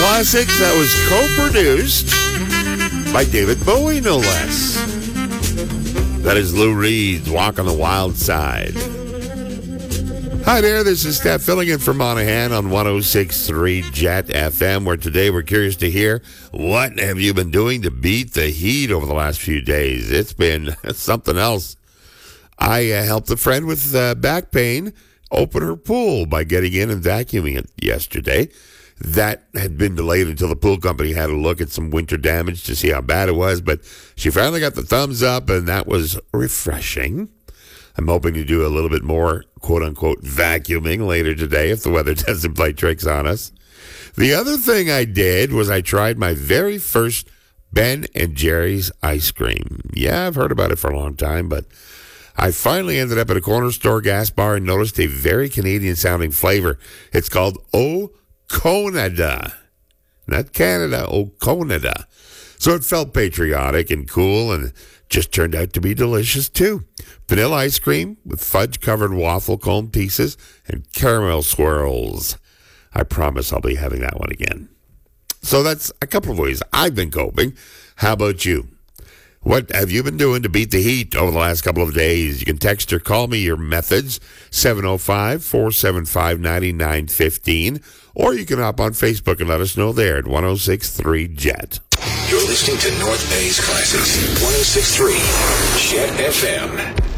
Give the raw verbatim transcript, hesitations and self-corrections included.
classic that was co-produced by David Bowie, no less. That is Lou Reed's Walk on the Wild Side. Hi there, this is Steph filling in for Monahan on one oh six point three Jet F M, where today we're curious to hear what have you been doing to beat the heat over the last few days. It's been something else. I uh, helped a friend with uh, back pain open her pool by getting in and vacuuming it yesterday. That had been delayed until the pool company had a look at some winter damage to see how bad it was, but she finally got the thumbs up, and that was refreshing. I'm hoping to do a little bit more quote-unquote vacuuming later today if the weather doesn't play tricks on us. The other thing I did was I tried my very first Ben and Jerry's ice cream. Yeah, I've heard about it for a long time, but I finally ended up at a corner store gas bar and noticed a very Canadian-sounding flavor. It's called O Conada. Not Canada, O Conada. So it felt patriotic and cool and just turned out to be delicious too. Vanilla ice cream with fudge-covered waffle cone pieces and caramel swirls. I promise I'll be having that one again. So that's a couple of ways I've been coping. How about you? What have you been doing to beat the heat over the last couple of days? You can text or call me your methods, seven oh five, four seven five, nine nine one five, or you can hop on Facebook and let us know there at one oh six point three Jet. You're listening to North Bay's Classics, one oh six point three Jet F M.